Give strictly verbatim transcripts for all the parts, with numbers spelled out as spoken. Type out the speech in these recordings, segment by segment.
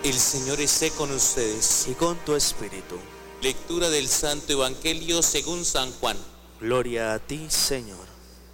El Señor esté con ustedes. Y con tu espíritu. Lectura del Santo Evangelio según San Juan. Gloria a ti, Señor.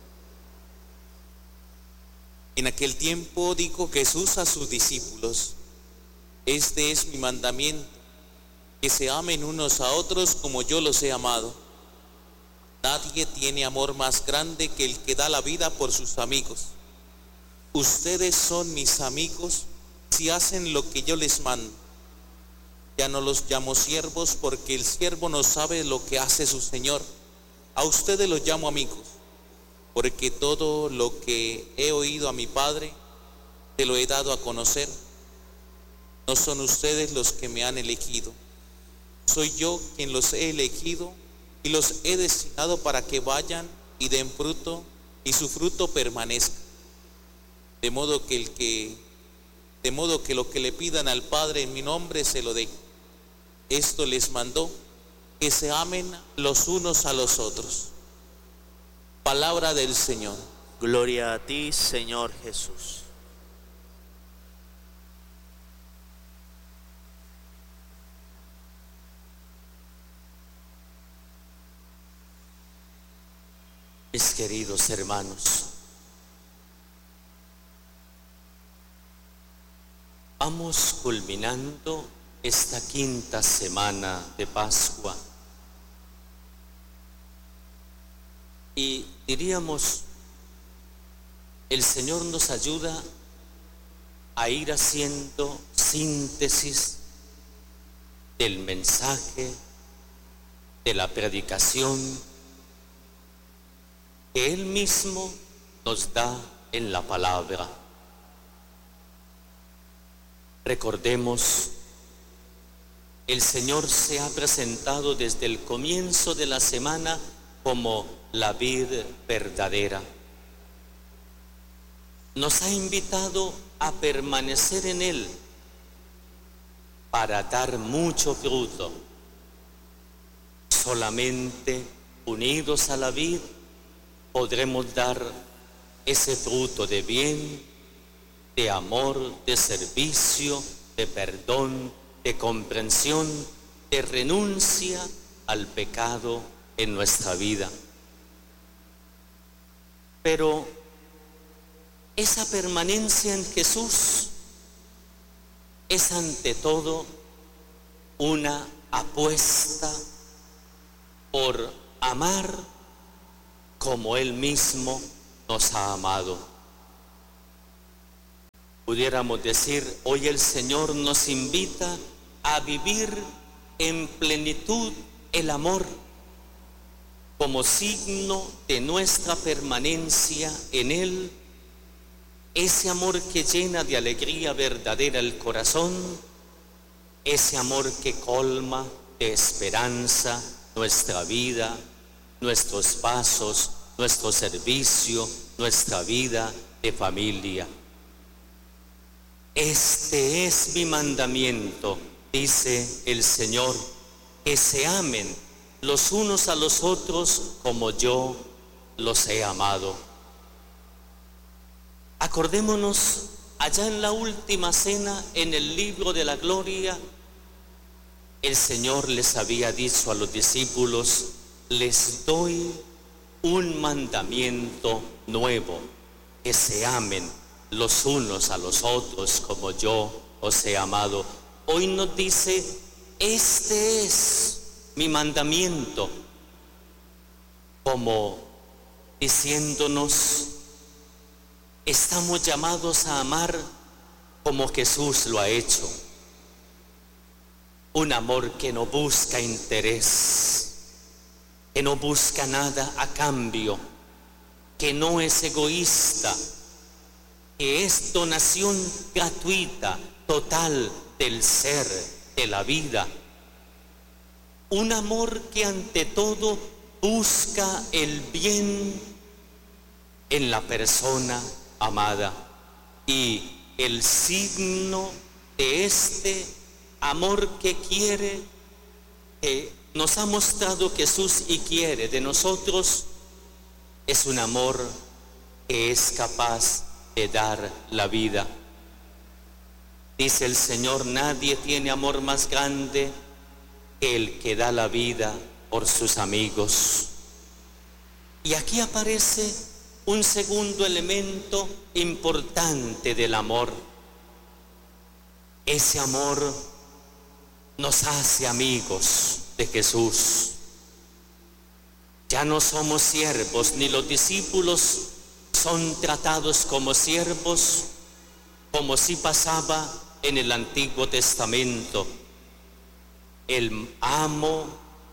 En aquel tiempo dijo Jesús a sus discípulos: Este es mi mandamiento, que se amen unos a otros como yo los he amado. Nadie tiene amor más grande que el que da la vida por sus amigos. Ustedes son mis amigos si hacen lo que yo les mando. Ya no los llamo siervos, porque el siervo no sabe lo que hace su señor. A ustedes los llamo amigos, porque todo lo que he oído a mi Padre te lo he dado a conocer. No son ustedes los que me han elegido, soy yo quien los he elegido y los he destinado para que vayan y den fruto, y su fruto permanezca. De modo que el que, de modo que lo que le pidan al Padre en mi nombre se lo dé. Esto les mandó, que se amen los unos a los otros. Palabra del Señor. Gloria a ti, Señor Jesús. Mis queridos hermanos, vamos culminando esta quinta semana de Pascua y diríamos, el Señor nos ayuda a ir haciendo síntesis del mensaje, de la predicación que Él mismo nos da en la palabra. Recordemos, el Señor se ha presentado desde el comienzo de la semana como la vid verdadera. Nos ha invitado a permanecer en Él para dar mucho fruto. Solamente unidos a la vid podremos dar ese fruto de bien, de amor, de servicio, de perdón, de comprensión, de renuncia al pecado en nuestra vida. Pero esa permanencia en Jesús es ante todo una apuesta por amar como Él mismo nos ha amado. Pudiéramos decir, hoy el Señor nos invita a vivir en plenitud el amor como signo de nuestra permanencia en Él, ese amor que llena de alegría verdadera el corazón, ese amor que colma de esperanza nuestra vida, nuestros pasos, nuestro servicio, nuestra vida de familia. Este es mi mandamiento, dice el Señor, que se amen los unos a los otros como yo los he amado. Acordémonos allá en la última cena, en el libro de la gloria, el Señor les había dicho a los discípulos: les doy un mandamiento nuevo, que se amen los unos a los otros como yo os he amado. Hoy nos dice, este es mi mandamiento, como diciéndonos, estamos llamados a amar como Jesús lo ha hecho. Un amor que no busca interés, que no busca nada a cambio, que no es egoísta, que es donación gratuita, total del ser, de la vida. Un amor que ante todo busca el bien en la persona amada. Y el signo de este amor que quiere, que nos ha mostrado Jesús y quiere de nosotros, es un amor que es capaz de dar la vida. Dice el Señor, nadie tiene amor más grande que el que da la vida por sus amigos. Y aquí aparece un segundo elemento importante del amor. Ese amor nos hace amigos de Jesús. Ya no somos siervos, ni los discípulos son tratados como siervos, como si pasaba en el Antiguo Testamento. El amo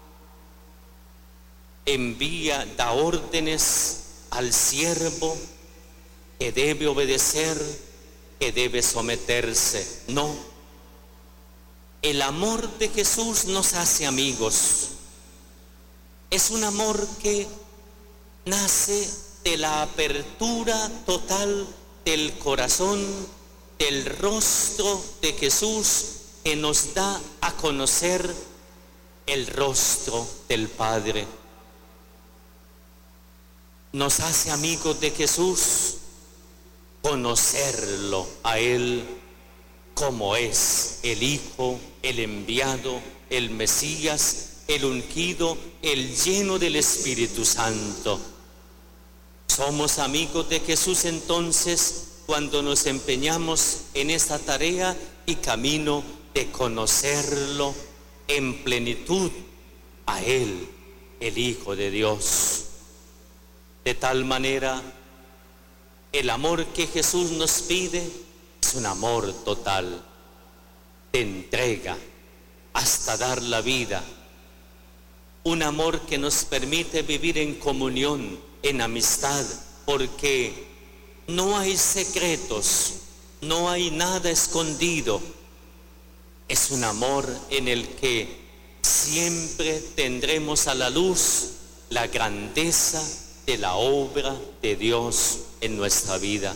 envía, da órdenes al siervo que debe obedecer, que debe someterse. No, el amor de Jesús nos hace amigos. Es un amor que nace de la apertura total del corazón, del rostro de Jesús, que nos da a conocer el rostro del Padre. Nos hace amigos de Jesús conocerlo a Él como es el Hijo, el enviado, el Mesías, el ungido, el lleno del Espíritu Santo. Somos amigos de Jesús entonces cuando nos empeñamos en esta tarea y camino de conocerlo en plenitud a Él, el Hijo de Dios. De tal manera, el amor que Jesús nos pide es un amor total, de entrega hasta dar la vida. Un amor que nos permite vivir en comunión, en amistad, porque no hay secretos, no hay nada escondido. Es un amor en el que siempre tendremos a la luz la grandeza de la obra de Dios en nuestra vida.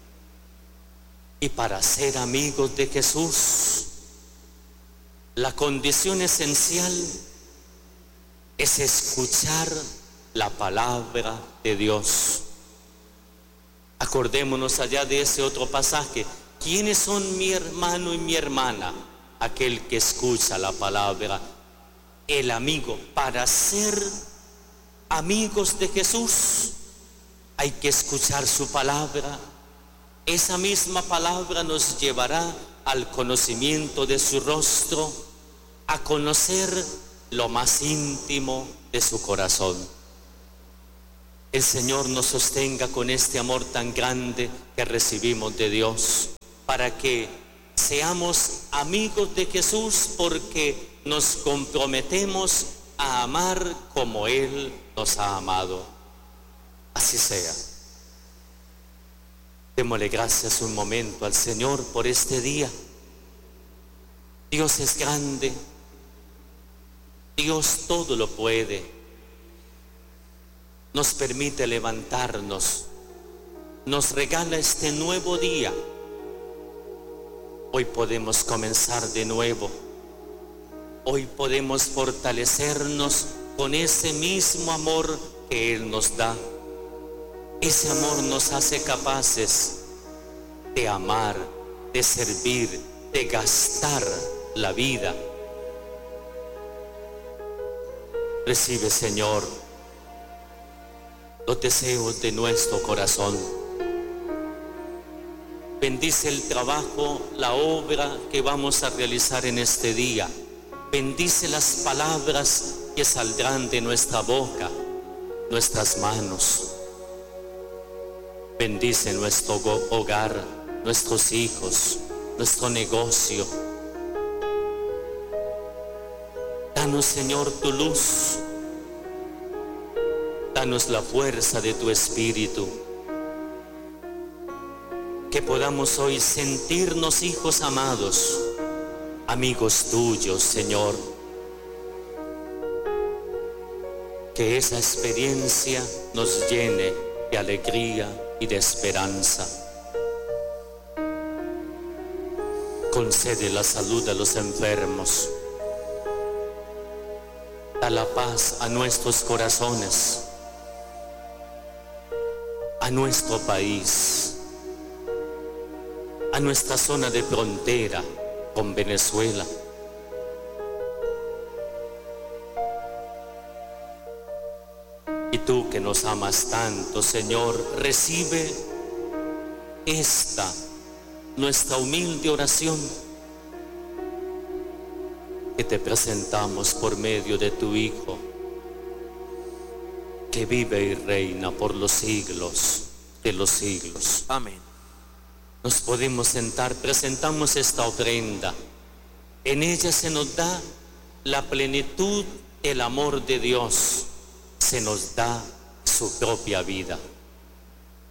Y para ser amigos de Jesús, la condición esencial es escuchar la palabra de Dios. Acordémonos allá de ese otro pasaje. ¿Quiénes son mi hermano y mi hermana? Aquel que escucha la palabra. El amigo. Para ser amigos de Jesús hay que escuchar su palabra. Esa misma palabra nos llevará al conocimiento de su rostro, a conocer lo más íntimo de su corazón. El Señor nos sostenga con este amor tan grande que recibimos de Dios, para que seamos amigos de Jesús, porque nos comprometemos a amar como Él nos ha amado. Así sea. Démosle gracias un momento al Señor por este día. Dios es grande. Dios todo lo puede. Nos permite levantarnos. Nos regala este nuevo día. Hoy podemos comenzar de nuevo. Hoy podemos fortalecernos con ese mismo amor que Él nos da. Ese amor nos hace capaces de amar, de servir, de gastar la vida. Recibe, Señor, los deseos de nuestro corazón. Bendice el trabajo, la obra que vamos a realizar en este día. Bendice las palabras que saldrán de nuestra boca, nuestras manos. Bendice nuestro hogar, nuestros hijos, nuestro negocio. Danos, Señor, tu luz. Danos la fuerza de tu Espíritu. Que podamos hoy sentirnos hijos amados, amigos tuyos, Señor. Que esa experiencia nos llene de alegría y de esperanza. Concede la salud a los enfermos. Da la paz a nuestros corazones, a nuestro país, a nuestra zona de frontera con Venezuela. Y tú que nos amas tanto, Señor, recibe esta, nuestra humilde oración que te presentamos por medio de tu Hijo, que vive y reina por los siglos de los siglos. Amén. Nos podemos sentar, presentamos esta ofrenda. En ella se nos da la plenitud, el amor de Dios, se nos da su propia vida.